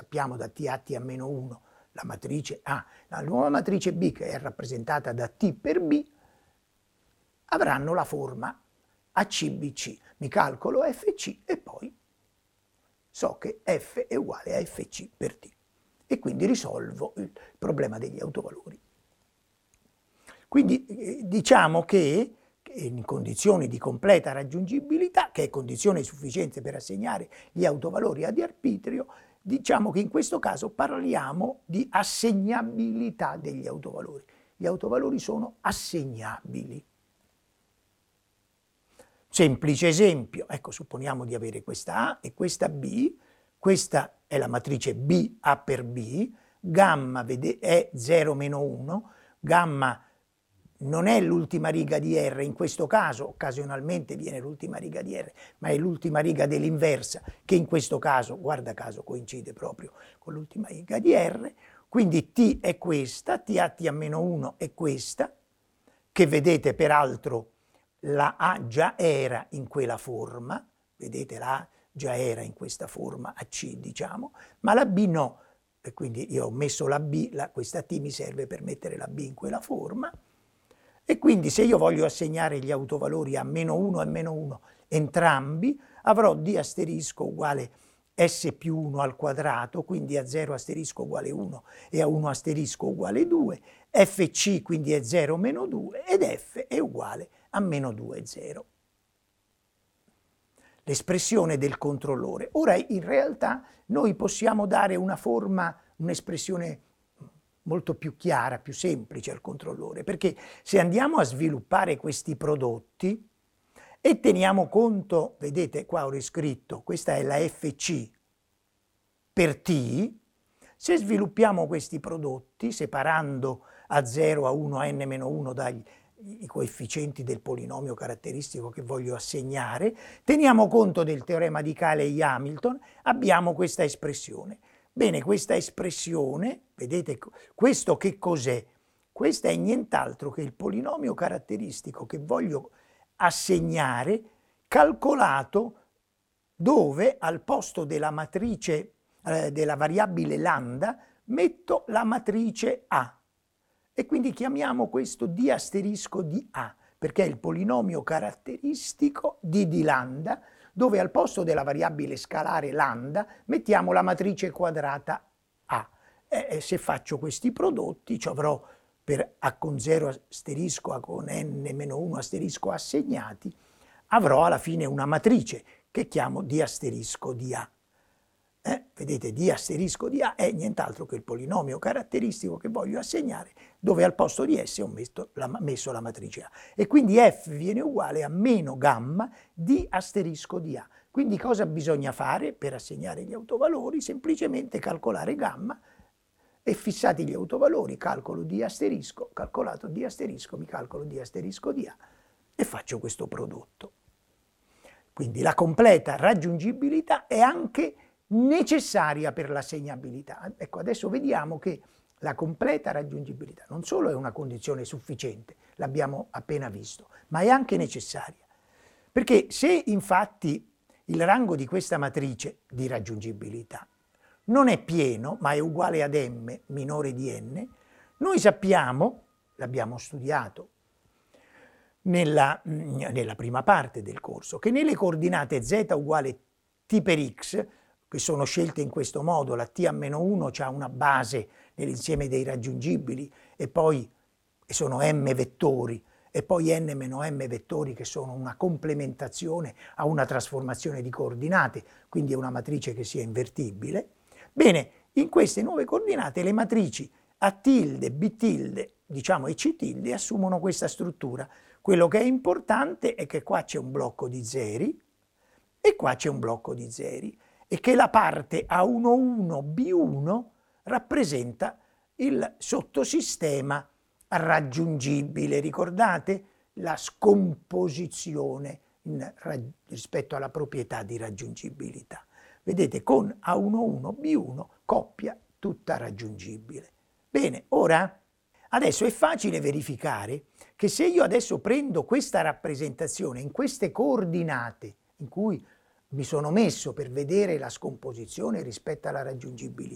sappiamo da T a T a meno 1 la matrice A, la nuova matrice B che è rappresentata da T per B, avranno la forma ACBC. Mi calcolo FC e poi so che F è uguale a FC per T. E quindi risolvo il problema degli autovalori. Quindi diciamo che in condizioni di completa raggiungibilità, che è condizione sufficiente per assegnare gli autovalori ad arbitrio, diciamo che in questo caso parliamo di assegnabilità degli autovalori. Gli autovalori sono assegnabili. Semplice esempio, ecco, supponiamo di avere questa A e questa B, questa è la matrice B A per B, gamma è 0 meno 1, gamma non è l'ultima riga di R, in questo caso occasionalmente viene l'ultima riga di R, ma è l'ultima riga dell'inversa che in questo caso, guarda caso, coincide proprio con l'ultima riga di R, quindi T è questa, T a T a meno 1 è questa, che vedete peraltro la A già era in quella forma, vedete la A già era in questa forma AC diciamo, ma la B no, e quindi io ho messo la B, questa T mi serve per mettere la B in quella forma, e quindi se io voglio assegnare gli autovalori a meno 1 e meno 1 entrambi, avrò D asterisco uguale S più 1 al quadrato, quindi a 0 asterisco uguale 1 e a 1 asterisco uguale 2, FC quindi è 0 meno 2 ed F è uguale a meno 2 0. L'espressione del controllore. Ora in realtà noi possiamo dare una forma, un'espressione molto più chiara, più semplice al controllore, perché se andiamo a sviluppare questi prodotti e teniamo conto, vedete qua ho riscritto, questa è la FC per T, se sviluppiamo questi prodotti separando a 0, a 1, a n-1 dai coefficienti del polinomio caratteristico che voglio assegnare, teniamo conto del teorema di Cayley-Hamilton, abbiamo questa espressione. Bene, questa espressione, vedete, questo che cos'è? Questo è nient'altro che il polinomio caratteristico che voglio assegnare, calcolato dove al posto della matrice, della variabile lambda, metto la matrice A. E quindi chiamiamo questo D asterisco di A, perché è il polinomio caratteristico di lambda, dove al posto della variabile scalare lambda mettiamo la matrice quadrata A. E se faccio questi prodotti, ci avrò per A con 0 asterisco, A con n-1 asterisco assegnati, avrò alla fine una matrice che chiamo D asterisco di A. Vedete, D asterisco di A è nient'altro che il polinomio caratteristico che voglio assegnare, dove al posto di S ho messo la matrice A. E quindi F viene uguale a meno gamma D asterisco di A. Quindi cosa bisogna fare per assegnare gli autovalori? Semplicemente calcolare gamma e fissati gli autovalori, calcolo D asterisco, calcolato D asterisco, mi calcolo D asterisco di A e faccio questo prodotto. Quindi la completa raggiungibilità è anche necessaria per l'assegnabilità. Ecco, adesso vediamo che la completa raggiungibilità non solo è una condizione sufficiente, l'abbiamo appena visto, ma è anche necessaria. Perché se infatti il rango di questa matrice di raggiungibilità non è pieno, ma è uguale ad m minore di n, noi sappiamo, l'abbiamo studiato nella prima parte del corso, che nelle coordinate z uguale t per x, che sono scelte in questo modo, la t a meno 1 ha una base nell'insieme dei raggiungibili e poi sono m vettori e poi n meno m vettori che sono una complementazione a una trasformazione di coordinate, quindi è una matrice che sia invertibile. Bene, in queste nuove coordinate le matrici A tilde, B tilde, diciamo e C tilde assumono questa struttura. Quello che è importante è che qua c'è un blocco di zeri e qua c'è un blocco di zeri e che la parte A11, B1 rappresenta il sottosistema raggiungibile. Ricordate la scomposizione rispetto alla proprietà di raggiungibilità. Vedete, con A11, B1, coppia tutta raggiungibile. Bene, ora, adesso è facile verificare che se io adesso prendo questa rappresentazione in queste coordinate in cui mi sono messo per vedere la scomposizione rispetto alla raggiungibilità,